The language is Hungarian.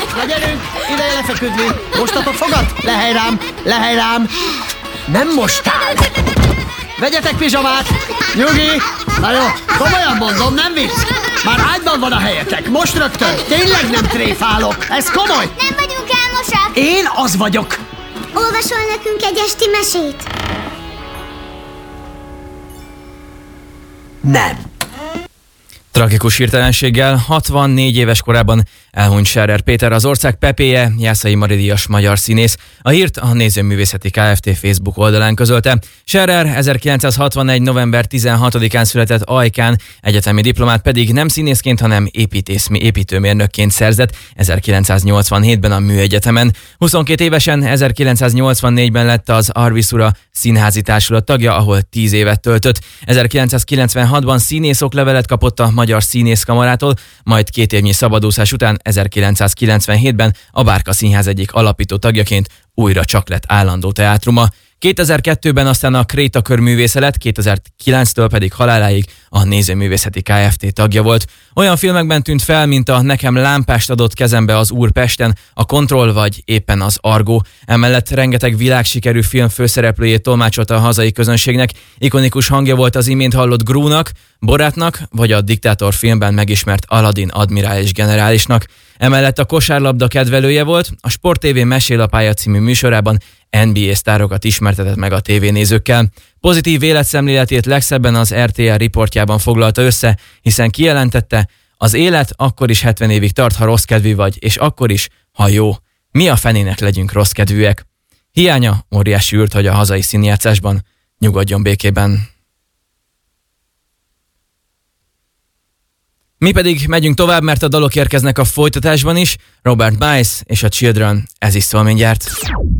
Na gyerünk, ideje lefeküdni. Mostatok fogat? Lehely rám. Nem mostál. Vegyetek pizsamát. Nyugi. Na jó, komolyan mondom, nem vicc. Már ágyban van a helyetek, most rögtön. Tényleg nem tréfálok, ez komoly. Nem vagyunk álmosak. Én az vagyok. Olvasol nekünk egy esti mesét? Nem. Tragikus hirtelenséggel 64 éves korában elhunyt Scherer Péter, az ország pepéje, Jászai Mari-díjas magyar színész. A hírt a Nézőművészeti Kft. Facebook oldalán közölte. Scherer 1961. november 16-án született Ajkán, egyetemi diplomát pedig nem színészként, hanem építőmérnökként szerzett 1987-ben a Műegyetemen. 22 évesen 1984-ben lett az Arviszura színházi társulat tagja, ahol 10 évet töltött. 1996-ban színészoklevelet kapott a Magyar Színészkamarától, majd 2 évnyi szabadúszás után 1997-ben a Bárka Színház egyik alapító tagjaként újra csak lett állandó teátruma. 2002-ben aztán a Krétakör művésze lett, 2009-től pedig haláláig a Nézőművészeti Kft. Tagja volt. Olyan filmekben tűnt fel, mint a Nekem lámpást adott kezembe az Úr Pesten, a Kontroll vagy éppen az Argó. Emellett rengeteg világsikerű film főszereplőjét tolmácsolta a hazai közönségnek. Ikonikus hangja volt az imént hallott Grúnak, Borátnak, vagy a Diktátor filmben megismert Aladin admirális generálisnak. Emellett a kosárlabda kedvelője volt, a Sport TV Mesélapálya című műsorában NBA sztárokat ismertetett meg a tévénézőkkel. Pozitív életszemléletét legszebben az RTL riportjában foglalta össze, hiszen kijelentette, az élet akkor is 70 évig tart, ha rossz kedvű vagy, és akkor is, ha jó. Mi a fenének legyünk rossz kedvűek? Hiánya óriási űrt hagy a hazai színjátszásban. Nyugodjon békében. Mi pedig megyünk tovább, mert a dalok érkeznek a folytatásban is. Robert Miles és a Children, ez is szól mindjárt.